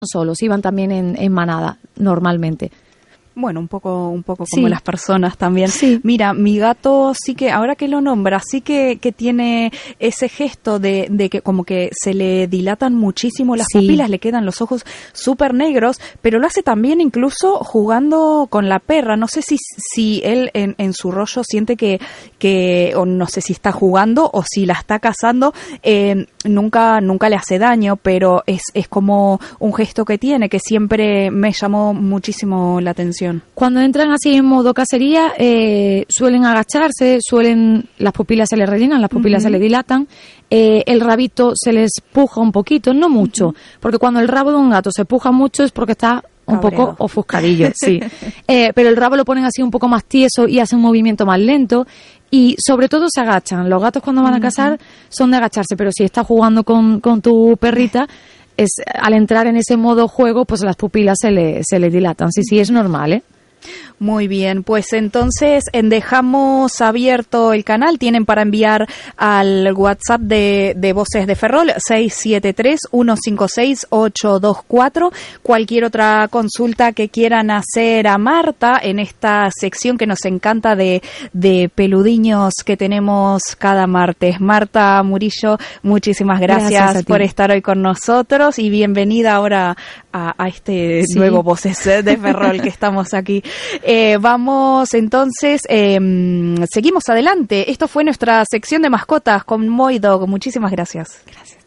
solos, iban también en manada, normalmente. Bueno, un poco como las personas también. Sí. Mira, mi gato sí que, ahora que lo nombra, sí que tiene ese gesto de que como que se le dilatan muchísimo las pupilas, le quedan los ojos súper negros, pero lo hace también incluso jugando con la perra. No sé si él en su rollo siente que o no sé si está jugando o si la está cazando, nunca le hace daño, pero es como un gesto que tiene, que siempre me llamó muchísimo la atención. Cuando entran así en modo cacería, suelen agacharse, las pupilas se les rellenan, las pupilas se les dilatan, el rabito se les puja un poquito, no mucho, porque cuando el rabo de un gato se puja mucho es porque está un poco ofuscadillo, sí. Pero el rabo lo ponen así un poco más tieso y hacen un movimiento más lento. Y sobre todo se agachan. Los gatos cuando van a cazar son de agacharse, pero si estás jugando con tu perrita, al entrar en ese modo juego, pues las pupilas se le dilatan. Sí, es normal, ¿eh? Muy bien, pues entonces dejamos abierto el canal. Tienen para enviar al WhatsApp de Voces de Ferrol 673-156-824 cualquier otra consulta que quieran hacer a Marta en esta sección que nos encanta de peludiños que tenemos cada martes. Marta Murillo, muchísimas gracias por estar hoy con nosotros y bienvenida ahora a este nuevo Voces de Ferrol que estamos aquí. Vamos entonces, seguimos adelante. Esto fue nuestra sección de mascotas con Moidog. Muchísimas gracias. Gracias.